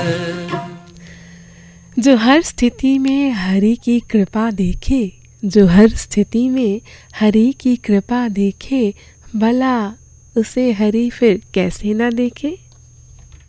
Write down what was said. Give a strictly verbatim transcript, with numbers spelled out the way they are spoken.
जो हर स्थिति में हरि की कृपा देखे, जो हर स्थिति में हरि की कृपा देखे, भला उसे हरि फिर कैसे ना देखे।